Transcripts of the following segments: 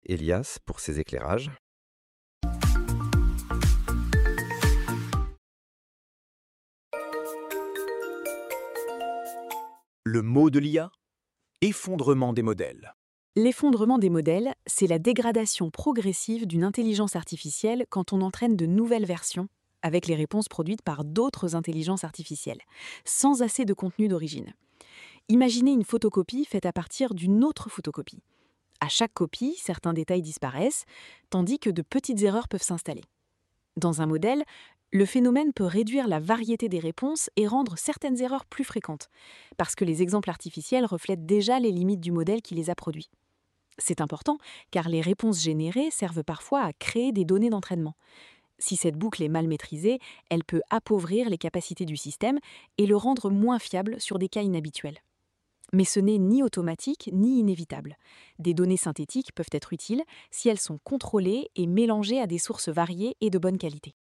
Elias pour ses éclairages. Le mot de l'IA ? Effondrement des modèles. L'effondrement des modèles, c'est la dégradation progressive d'une intelligence artificielle quand on entraîne de nouvelles versions avec les réponses produites par d'autres intelligences artificielles, sans assez de contenu d'origine. Imaginez une photocopie faite à partir d'une autre photocopie. À chaque copie, certains détails disparaissent, tandis que de petites erreurs peuvent s'installer. Dans un modèle, le phénomène peut réduire la variété des réponses et rendre certaines erreurs plus fréquentes, parce que les exemples artificiels reflètent déjà les limites du modèle qui les a produits. C'est important, car les réponses générées servent parfois à créer des données d'entraînement. Si cette boucle est mal maîtrisée, elle peut appauvrir les capacités du système et le rendre moins fiable sur des cas inhabituels. Mais ce n'est ni automatique ni inévitable. Des données synthétiques peuvent être utiles si elles sont contrôlées et mélangées à des sources variées et de bonne qualité.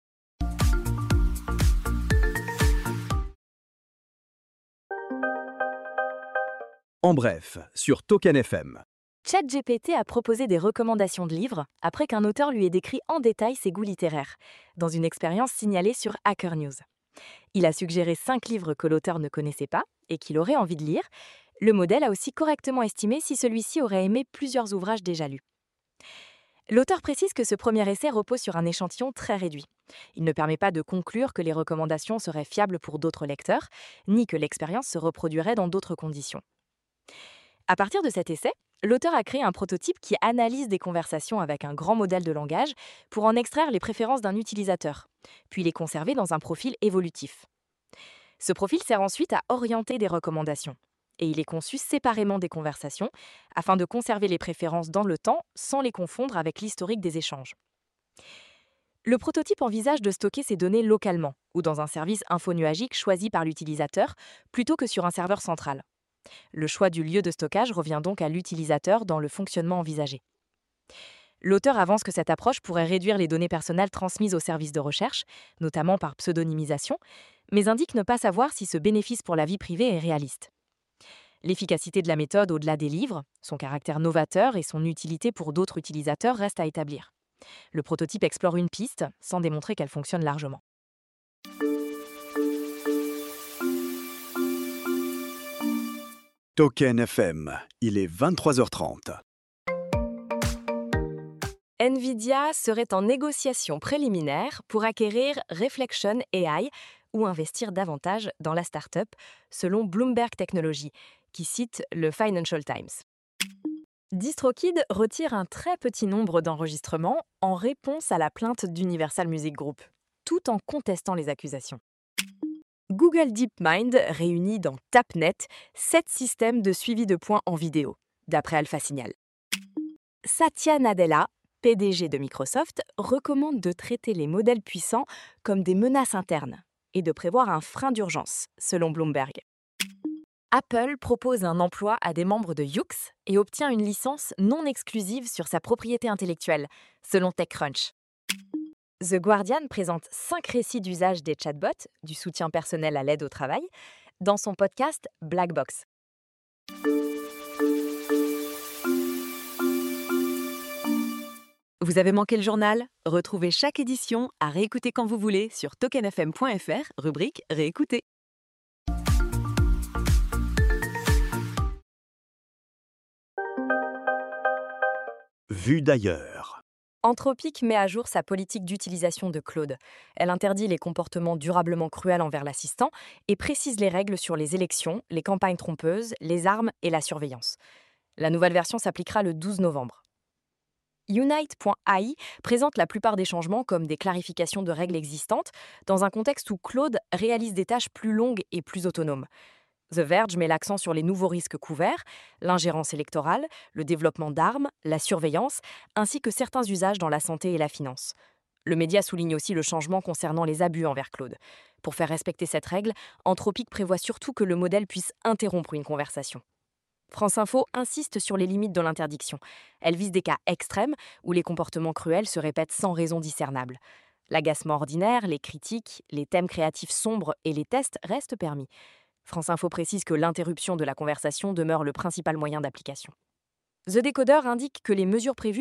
En bref, sur Token FM. ChatGPT a proposé des recommandations de livres après qu'un auteur lui ait décrit en détail ses goûts littéraires, dans une expérience signalée sur Hacker News. Il a suggéré 5 livres que l'auteur ne connaissait pas et qu'il aurait envie de lire. Le modèle a aussi correctement estimé si celui-ci aurait aimé plusieurs ouvrages déjà lus. L'auteur précise que ce premier essai repose sur un échantillon très réduit. Il ne permet pas de conclure que les recommandations seraient fiables pour d'autres lecteurs, ni que l'expérience se reproduirait dans d'autres conditions. À partir de cet essai, l'auteur a créé un prototype qui analyse des conversations avec un grand modèle de langage pour en extraire les préférences d'un utilisateur, puis les conserver dans un profil évolutif. Ce profil sert ensuite à orienter des recommandations, et il est conçu séparément des conversations afin de conserver les préférences dans le temps sans les confondre avec l'historique des échanges. Le prototype envisage de stocker ces données localement ou dans un service infonuagique choisi par l'utilisateur plutôt que sur un serveur central. Le choix du lieu de stockage revient donc à l'utilisateur dans le fonctionnement envisagé. L'auteur avance que cette approche pourrait réduire les données personnelles transmises aux services de recherche, notamment par pseudonymisation, mais indique ne pas savoir si ce bénéfice pour la vie privée est réaliste. L'efficacité de la méthode au-delà des livres, son caractère novateur et son utilité pour d'autres utilisateurs restent à établir. Le prototype explore une piste sans démontrer qu'elle fonctionne largement. Token FM, il est 23h30. Nvidia serait en négociation préliminaire pour acquérir Reflection AI ou investir davantage dans la start-up, selon Bloomberg Technology, qui cite le Financial Times. DistroKid retire un très petit nombre d'enregistrements en réponse à la plainte d'Universal Music Group, tout en contestant les accusations. Google DeepMind réunit dans TapNet 7 systèmes de suivi de points en vidéo, d'après Alpha Signal. Satya Nadella, PDG de Microsoft, recommande de traiter les modèles puissants comme des menaces internes et de prévoir un frein d'urgence, selon Bloomberg. Apple propose un emploi à des membres de Yoox et obtient une licence non exclusive sur sa propriété intellectuelle, selon TechCrunch. The Guardian présente 5 récits d'usage des chatbots, du soutien personnel à l'aide au travail, dans son podcast Black Box. Vous avez manqué le journal ? Retrouvez chaque édition à réécouter quand vous voulez sur tokenfm.fr, rubrique Réécouter. Vue d'ailleurs. Anthropic met à jour sa politique d'utilisation de Claude. Elle interdit les comportements durablement cruels envers l'assistant et précise les règles sur les élections, les campagnes trompeuses, les armes et la surveillance. La nouvelle version s'appliquera le 12 novembre. Unite.ai présente la plupart des changements comme des clarifications de règles existantes dans un contexte où Claude réalise des tâches plus longues et plus autonomes. The Verge met l'accent sur les nouveaux risques couverts, l'ingérence électorale, le développement d'armes, la surveillance, ainsi que certains usages dans la santé et la finance. Le média souligne aussi le changement concernant les abus envers Claude. Pour faire respecter cette règle, Anthropic prévoit surtout que le modèle puisse interrompre une conversation. France Info insiste sur les limites de l'interdiction. Elle vise des cas extrêmes où les comportements cruels se répètent sans raison discernable. L'agacement ordinaire, les critiques, les thèmes créatifs sombres et les tests restent permis. France Info précise que l'interruption de la conversation demeure le principal moyen d'application. The Decoder indique que les mesures prévues